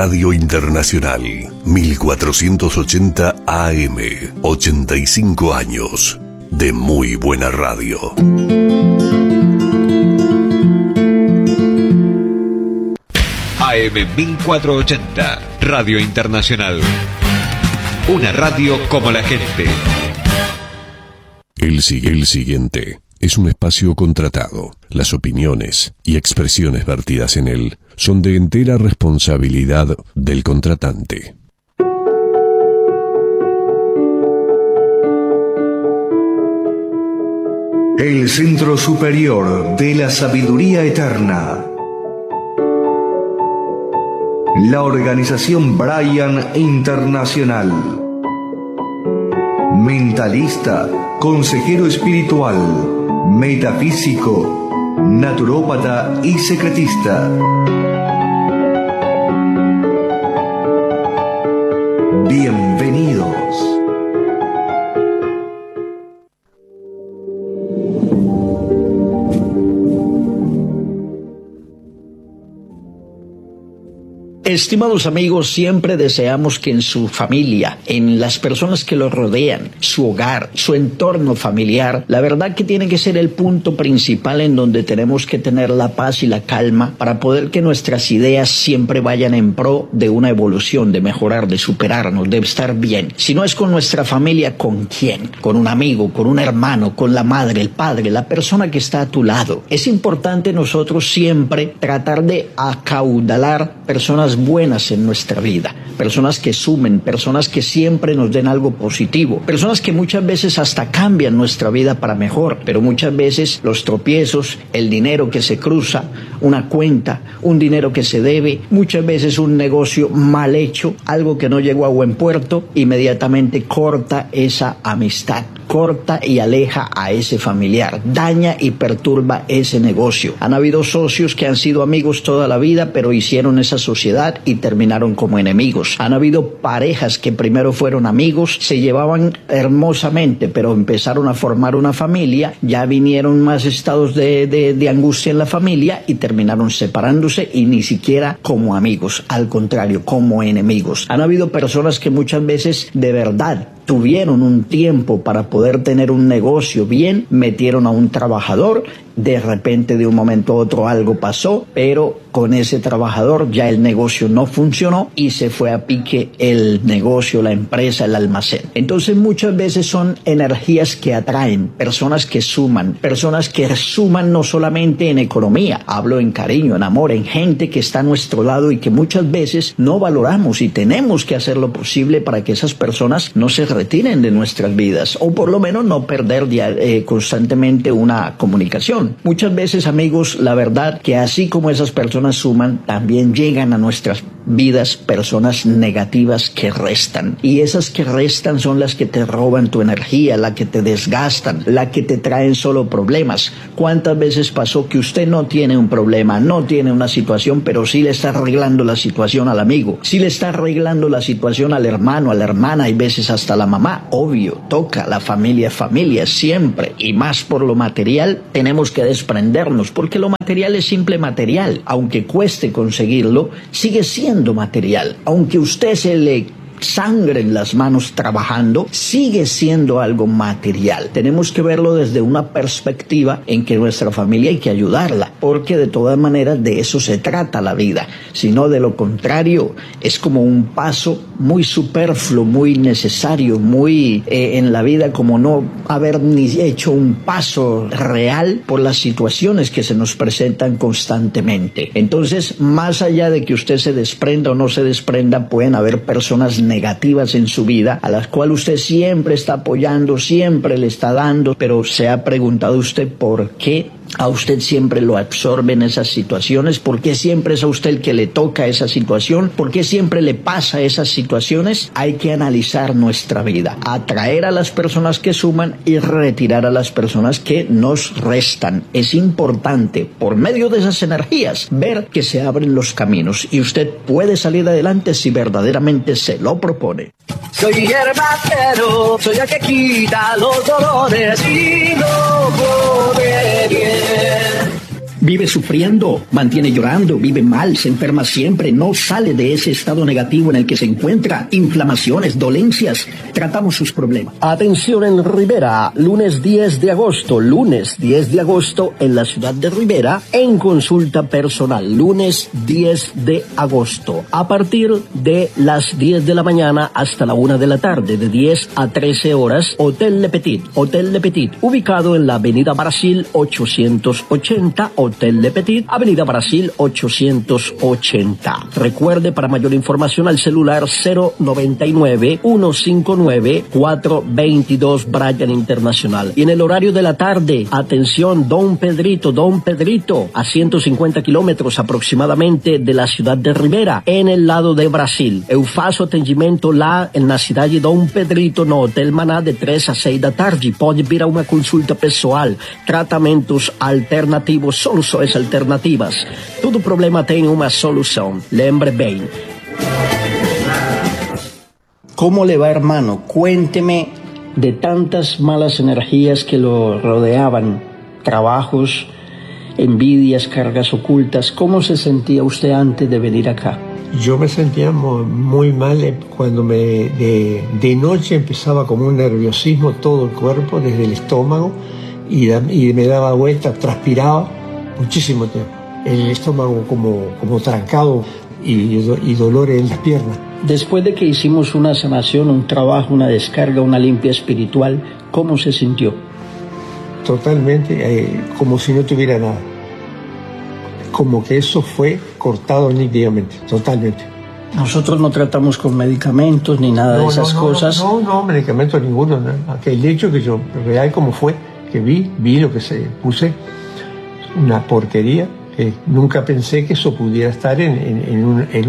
Radio Internacional, 1480 AM, 85 años de muy buena radio. AM 1480, Radio Internacional. Una radio como la gente. El siguiente es un espacio contratado. Las opiniones y expresiones vertidas en él son de entera responsabilidad del contratante. El Centro Superior de la Sabiduría Eterna. La organización Brian Internacional. Mentalista, consejero espiritual, metafísico, naturópata y secretista. Bienvenidos. Estimados amigos, siempre deseamos que en su familia, en las personas que lo rodean, su hogar, su entorno familiar, la verdad que tiene que ser el punto principal en donde tenemos que tener la paz y la calma para poder que nuestras ideas siempre vayan en pro de una evolución, de mejorar, de superarnos, de estar bien. Si no es con nuestra familia, ¿con quién? Con un amigo, con un hermano, con la madre, el padre, la persona que está a tu lado. Es importante nosotros siempre tratar de acaudalar personas buenas en nuestra vida, personas que sumen, personas que siempre nos den algo positivo, personas que muchas veces hasta cambian nuestra vida para mejor, pero muchas veces los tropiezos, el dinero que se cruza, una cuenta, un dinero que se debe, muchas veces un negocio mal hecho, algo que no llegó a buen puerto, inmediatamente corta esa amistad, corta y aleja a ese familiar, daña y perturba ese negocio. Han habido socios que han sido amigos toda la vida, pero hicieron esa sociedad y terminaron como enemigos. Han habido parejas que primero fueron amigos, se llevaban hermosamente, pero empezaron a formar una familia, ya vinieron más estados de angustia en la familia y terminaron separándose y ni siquiera como amigos, al contrario, como enemigos. Han habido personas que muchas veces de verdad tuvieron un tiempo para poder tener un negocio bien, metieron a un trabajador, de repente de un momento a otro algo pasó, pero con ese trabajador ya el negocio no funcionó y se fue a pique el negocio, la empresa, el almacén. Entonces muchas veces son energías que atraen, personas que suman no solamente en economía, hablo en cariño, en amor, en gente que está a nuestro lado y que muchas veces no valoramos y tenemos que hacer lo posible para que esas personas no se retiren de nuestras vidas o por lo menos no perder constantemente una comunicación. Muchas veces, amigos, la verdad que así como esas personas suman, también llegan a nuestras vidas personas negativas que restan. Y esas que restan son las que te roban tu energía, las que te desgastan, las que te traen solo problemas. ¿Cuántas veces pasó que usted no tiene un problema, no tiene una situación, pero sí le está arreglando la situación al amigo, sí le está arreglando la situación al hermano, a la hermana, y veces hasta la mamá? Obvio, toca la familia, siempre, y más por lo material, tenemos que desprendernos, porque lo material es simple material. Aunque cueste conseguirlo, sigue siendo material. Aunque usted se le sangre en las manos trabajando, sigue siendo algo material. Tenemos que verlo desde una perspectiva en que nuestra familia hay que ayudarla, porque de todas maneras de eso se trata la vida. Si no, de lo contrario, es como un paso muy superfluo, muy necesario, muy en la vida, como no haber ni hecho un paso real por las situaciones que se nos presentan constantemente. Entonces, más allá de que usted se desprenda o no se desprenda, pueden haber personas negativas en su vida, a las cuales usted siempre está apoyando, siempre le está dando, pero ¿se ha preguntado usted por qué a usted siempre lo absorben esas situaciones? ¿Por qué siempre es a usted el que le toca esa situación? ¿Por qué siempre le pasa esas situaciones? Hay que analizar nuestra vida, atraer a las personas que suman y retirar a las personas que nos restan. Es importante, por medio de esas energías, ver que se abren los caminos y usted puede salir adelante si verdaderamente se lo propone. Soy hierbacero, soy el que quita los dolores y lo pone bien. Vive sufriendo, mantiene llorando, vive mal, se enferma siempre, no sale de ese estado negativo en el que se encuentra, inflamaciones, dolencias. Tratamos sus problemas. Atención en Rivera, lunes 10 de agosto en la ciudad de Rivera, en consulta personal, lunes 10 de agosto, a partir de las 10 de la mañana hasta la 1 de la tarde, de 10 a 13 horas, Hotel Le Petit, ubicado en la Avenida Brasil 880, Hotel Le Petit, Avenida Brasil 880. Recuerde, para mayor información al celular 099-159-422 Bryan Internacional. Y en el horario de la tarde, atención, Don Pedrito, a 150 kilómetros aproximadamente de la ciudad de Rivera, en el lado de Brasil. Eu faço atendimento lá na cidade de Dom Pedrito, no Hotel Maná, de 3 a 6 da tarde. Pode vir a uma consulta pessoal, tratamentos alternativos, soluções alternativas. Todo problema tem uma solução. Lembre bem. ¿Cómo le va, hermano? Cuénteme de tantas malas energías que lo rodeaban, trabajos, envidias, cargas ocultas. ¿Cómo se sentía usted antes de venir acá? Yo me sentía muy mal cuando de noche empezaba como un nerviosismo todo el cuerpo, desde el estómago, y me daba vueltas, transpiraba muchísimo tiempo. El estómago como trancado y dolores en las piernas. Después de que hicimos una sanación, un trabajo, una descarga, una limpia espiritual, ¿cómo se sintió? Totalmente, como si no tuviera nada. Como que eso fue cortado nítidamente, totalmente. Nosotros no tratamos con medicamentos ni nada de esas cosas. No, medicamentos ninguno. No. Aquel hecho que yo, real como fue, que vi lo que se puse, una porquería. Nunca pensé que eso pudiera estar en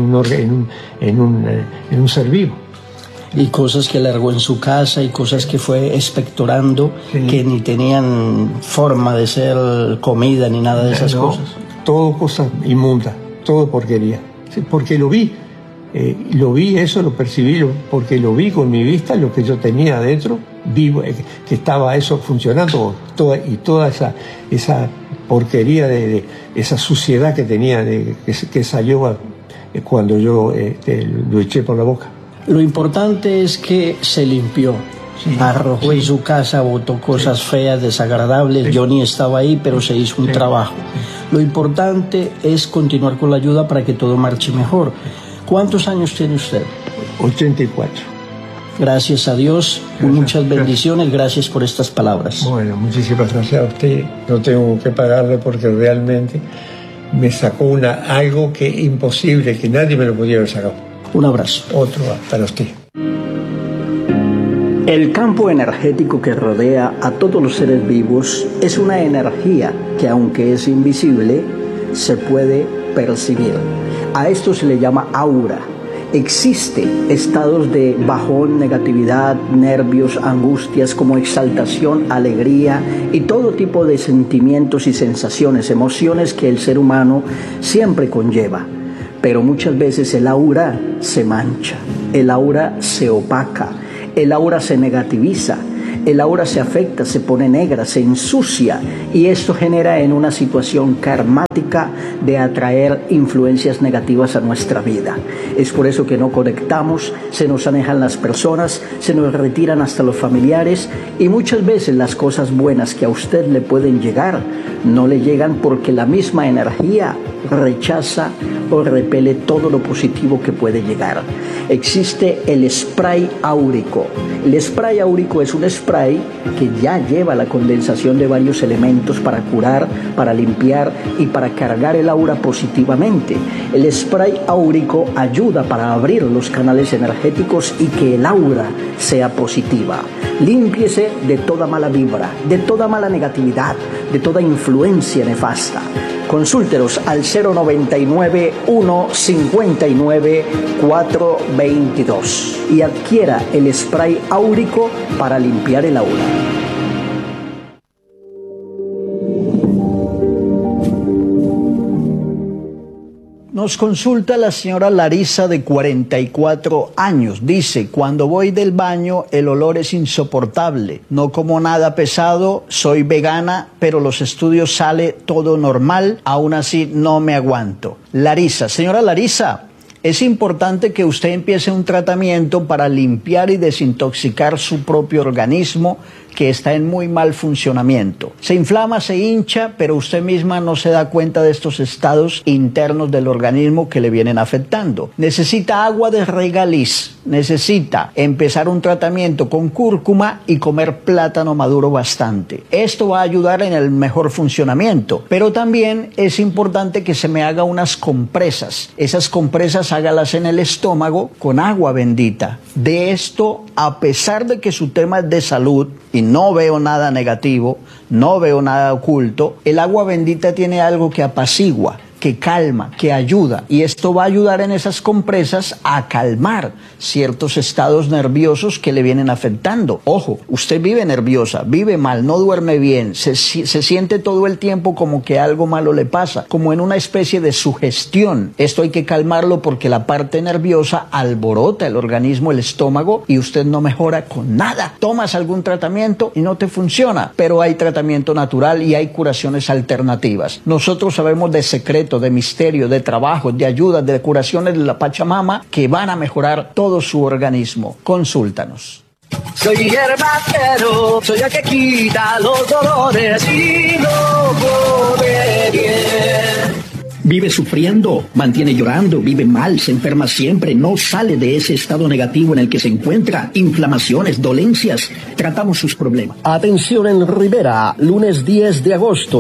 un ser vivo. Y cosas que largó en su casa y cosas que fue expectorando, sí, que ni tenían forma de ser comida ni nada de esas cosas. Todo cosas inmundas, todo porquería. Sí, porque lo vi, eso lo percibí, porque lo vi con mi vista, lo que yo tenía adentro, vi que estaba eso funcionando, toda esa porquería de esa suciedad que tenía, que salió cuando yo lo eché por la boca. Lo importante es que se limpió. Sí, arrojó en su casa, botó cosas feas, desagradables. Yo ni estaba ahí, pero se hizo un trabajo. Lo importante es continuar con la ayuda para que todo marche mejor. ¿Cuántos años tiene usted? 84. Gracias a Dios, muchas bendiciones, gracias por estas palabras. Bueno, muchísimas gracias a usted. No tengo que pagarle porque realmente me sacó algo que imposible, que nadie me lo podía haber sacado. Un abrazo. Otro para usted. El campo energético que rodea a todos los seres vivos es una energía que, aunque es invisible, se puede percibir. A esto se le llama aura. Existen estados de bajón, negatividad, nervios, angustias, como exaltación, alegría y todo tipo de sentimientos y sensaciones, emociones que el ser humano siempre conlleva. Pero muchas veces el aura se mancha, el aura se opaca, el aura se negativiza, el aura se afecta, se pone negra, se ensucia, y esto genera en una situación karmática de atraer influencias negativas a nuestra vida. Es por eso que no conectamos, se nos alejan las personas, se nos retiran hasta los familiares, y muchas veces las cosas buenas que a usted le pueden llegar no le llegan porque la misma energía rechaza o repele todo lo positivo que puede llegar. Existe el spray áurico. El spray áurico es un spray que ya lleva la condensación de varios elementos para curar, para limpiar y para cargar el aura positivamente. El spray áurico ayuda para abrir los canales energéticos y que el aura sea positiva. Límpiese de toda mala vibra, de toda mala negatividad, de toda influencia nefasta. Consúltenos al 099-159-422 y adquiera el spray áurico para limpiar el aura. Nos consulta la señora Larisa de 44 años. Dice, cuando voy del baño el olor es insoportable. No como nada pesado, soy vegana, pero los estudios sale todo normal. Aún así no me aguanto. Larisa, señora Larisa, es importante que usted empiece un tratamiento para limpiar y desintoxicar su propio organismo, que está en muy mal funcionamiento. Se inflama, se hincha, pero usted misma no se da cuenta de estos estados internos del organismo que le vienen afectando. Necesita agua de regaliz, necesita empezar un tratamiento con cúrcuma y comer plátano maduro bastante. Esto va a ayudar en el mejor funcionamiento, pero también es importante que se me haga unas compresas. Esas compresas hágalas en el estómago con agua bendita. De esto, a pesar de que su tema es de salud, y no veo nada negativo, no veo nada oculto, el agua bendita tiene algo que apacigua, que calma, que ayuda, y esto va a ayudar en esas compresas a calmar ciertos estados nerviosos que le vienen afectando. Ojo, usted vive nerviosa, vive mal, no duerme bien, se siente todo el tiempo como que algo malo le pasa, como en una especie de sugestión. Esto hay que calmarlo porque la parte nerviosa alborota el organismo, el estómago, y usted no mejora con nada. Tomas algún tratamiento y no te funciona, pero hay tratamiento natural y hay curaciones alternativas. Nosotros sabemos de secretos, de misterio, de trabajo, de ayuda, de curaciones de la Pachamama que van a mejorar todo su organismo. Consúltanos. Soy hierbacero, soy el que quita los dolores y no come bien. Vive sufriendo, mantiene llorando, vive mal, se enferma siempre, no sale de ese estado negativo en el que se encuentra, inflamaciones, dolencias, tratamos sus problemas. Atención en Rivera, lunes 10 de agosto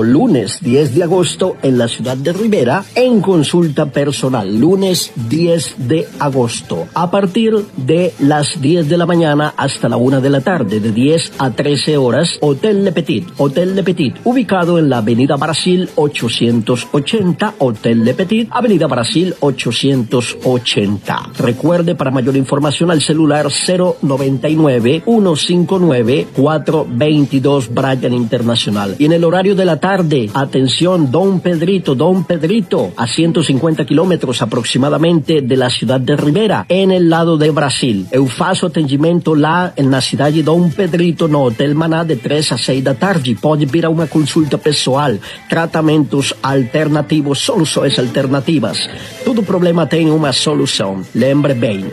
en la ciudad de Rivera, en consulta personal, lunes 10 de agosto, a partir de las 10 de la mañana hasta la 1 de la tarde, de 10 a 13 horas, Hotel Le Petit, ubicado en la Avenida Brasil 880, Hotel Le Petit, Avenida Brasil 880. Recuerde, para mayor información al celular 099-159-422 Bryan Internacional. Y en el horario de la tarde, atención, Dom Pedrito, a 150 kilómetros aproximadamente de la ciudad de Rivera, en el lado de Brasil. Eu faço atendimento lá na cidade de Dom Pedrito, no Hotel Maná, de 3 a 6 da tarde. Pode vir a uma consulta pessoal, tratamentos alternativos, soluções alternativas. Todo problema tem uma solução. Lembre bem.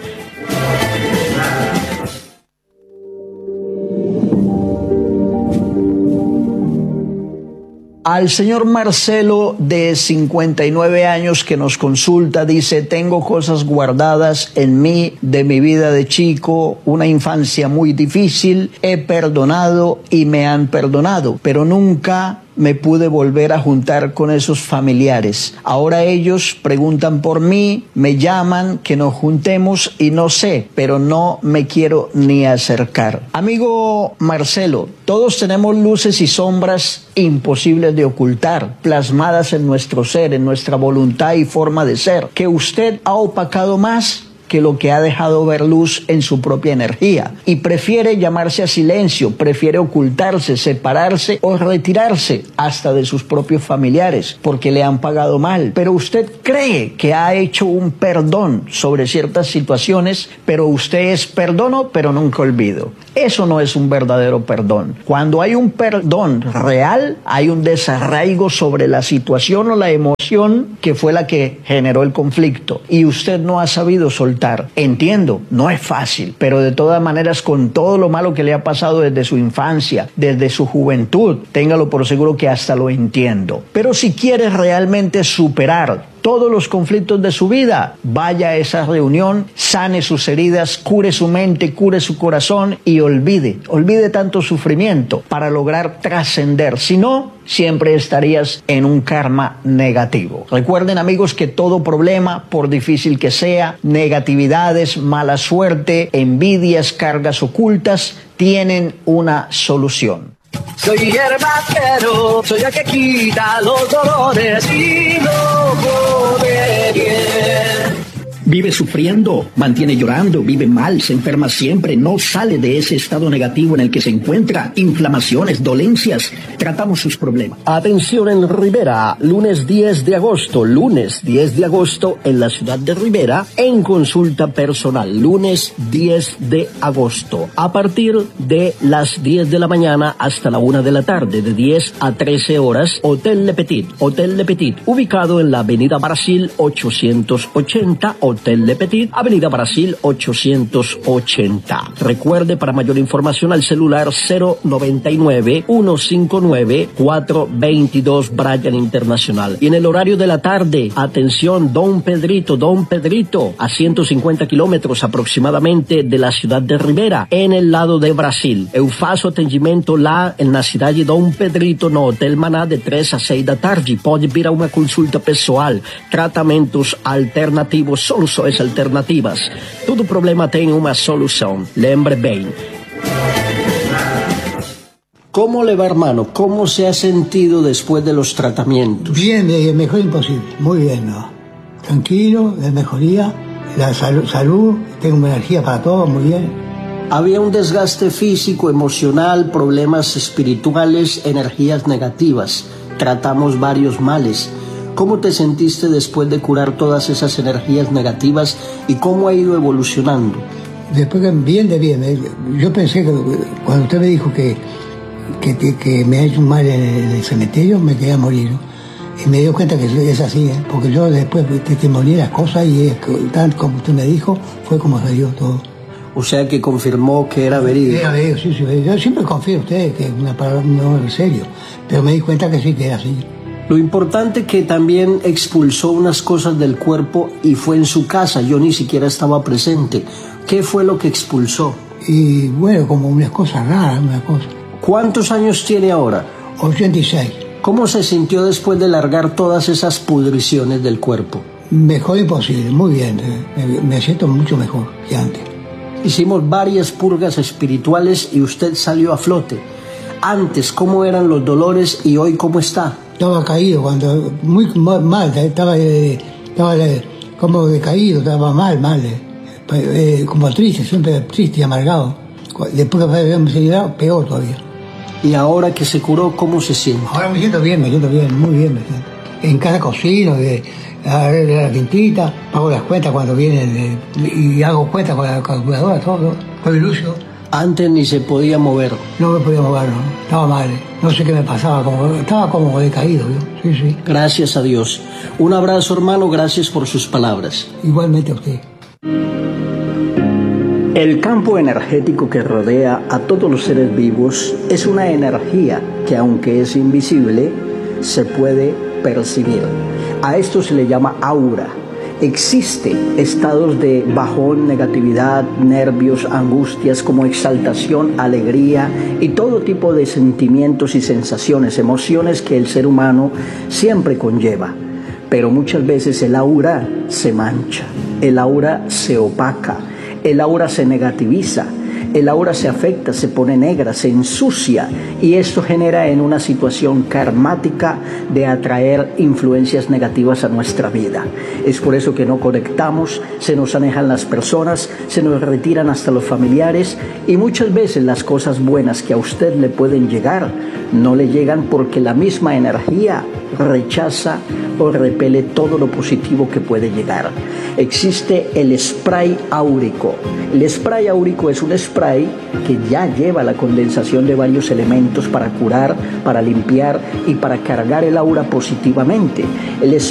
Al señor Marcelo, de 59 años, que nos consulta, dice, tengo cosas guardadas en mí de mi vida de chico, una infancia muy difícil, he perdonado y me han perdonado, pero nunca me pude volver a juntar con esos familiares. Ahora ellos preguntan por mí, me llaman, que nos juntemos y no sé, pero no me quiero ni acercar. Amigo Marcelo, todos tenemos luces y sombras imposibles de ocultar, plasmadas en nuestro ser, en nuestra voluntad y forma de ser, que usted ha opacado más que lo que ha dejado ver luz en su propia energía, y prefiere llamarse a silencio, prefiere ocultarse, separarse o retirarse hasta de sus propios familiares porque le han pagado mal. Pero usted cree que ha hecho un perdón sobre ciertas situaciones, pero usted es perdono pero nunca olvido. Eso no es un verdadero perdón. Cuando hay un perdón real, hay un desarraigo sobre la situación o la emoción que fue la que generó el conflicto, y usted no ha sabido soltar. Entiendo, no es fácil, pero de todas maneras, con todo lo malo que le ha pasado desde su infancia, desde su juventud, téngalo por seguro que hasta lo entiendo. Pero si quiere realmente superar todos los conflictos de su vida, vaya a esa reunión, sane sus heridas, cure su mente, cure su corazón y olvide tanto sufrimiento para lograr trascender. Si no, siempre estarías en un karma negativo. Recuerden, amigos, que todo problema, por difícil que sea, negatividades, mala suerte, envidias, cargas ocultas, tienen una solución. Soy hierbacero, soy el que quita los dolores y no come bien. Vive sufriendo, mantiene llorando, vive mal, se enferma siempre, no sale de ese estado negativo en el que se encuentra, inflamaciones, dolencias, tratamos sus problemas. Atención en Rivera, lunes 10 de agosto en la ciudad de Rivera, en consulta personal, lunes 10 de agosto, a partir de las 10 de la mañana hasta la 1 de la tarde, de 10 a 13 horas, Hotel Le Petit, ubicado en la Avenida Brasil 880, Hotel Le Petit, Avenida Brasil 880. Recuerde, para mayor información al celular 099-159-422 Bryan Internacional. Y en el horario de la tarde, atención, Don Pedrito, a 150 kilómetros aproximadamente de la ciudad de Rivera, en el lado de Brasil. Faço atendimento lá na cidade de Dom Pedrito, no Hotel Maná, de 3 a 6 da tarde. Pode vir a uma consulta pessoal, tratamentos alternativos, soluções alternativas. Todo problema tem uma solução. Lembre bem. ¿Cómo le va, hermano? ¿Cómo se ha sentido después de los tratamientos? Bien, mejor imposible. Muy bien, ¿no? Tranquilo, de mejoría. La salud, tengo energía para todo, muy bien. Había un desgaste físico, emocional, problemas espirituales, energías negativas. Tratamos varios males. ¿Cómo te sentiste después de curar todas esas energías negativas y cómo ha ido evolucionando? Después, bien. Yo pensé que cuando usted me dijo que me ha hecho un mal en el cementerio, me quería morir, ¿no? Y me dio cuenta que es así, ¿eh? Porque yo después testimonié las cosas y tal como usted me dijo, fue como salió todo. O sea que confirmó que era verídico. Era verídico, sí. Yo siempre confío en usted, que es una palabra no en serio, pero me di cuenta que sí, que era así. Lo importante que también expulsó unas cosas del cuerpo y fue en su casa, yo ni siquiera estaba presente. ¿Qué fue lo que expulsó? Y bueno, como unas cosas raras, una cosa. ¿Cuántos años tiene ahora? 86. ¿Cómo se sintió después de largar todas esas pudriciones del cuerpo? Mejor imposible, muy bien. Me siento mucho mejor que antes. Hicimos varias purgas espirituales y usted salió a flote. Antes, ¿cómo eran los dolores y hoy cómo está? Estaba caído, cuando muy mal, estaba como decaído, estaba mal, como triste, siempre triste y amargado. Después que fue enseguida, peor todavía. ¿Y ahora que se curó, cómo se siente? Ahora me siento bien, muy bien me siento. En cada cocino, la quintita, pago las cuentas cuando vienen y hago cuentas con la calculadora, todo, con el Lucio. Antes ni se podía mover. No me podía mover, no. Estaba mal, no sé qué me pasaba, estaba como decaído, ¿no? Sí. Gracias a Dios. Un abrazo, hermano, gracias por sus palabras. Igualmente a usted. El campo energético que rodea a todos los seres vivos es una energía que, aunque es invisible, se puede percibir. A esto se le llama aura. Existen estados de bajón, negatividad, nervios, angustias, como exaltación, alegría y todo tipo de sentimientos y sensaciones, emociones que el ser humano siempre conlleva. Pero muchas veces el aura se mancha, el aura se opaca, el aura se negativiza, el aura se afecta, se pone negra, se ensucia, y esto genera en una situación karmática de atraer influencias negativas a nuestra vida. Es por eso que no conectamos, se nos alejan las personas, se nos retiran hasta los familiares, y muchas veces las cosas buenas que a usted le pueden llegar no le llegan porque la misma energía rechaza o repele todo lo positivo que puede llegar. Existe el spray áurico. El spray áurico es un spray que ya lleva la condensación de varios elementos para curar, para limpiar y para cargar el aura positivamente. El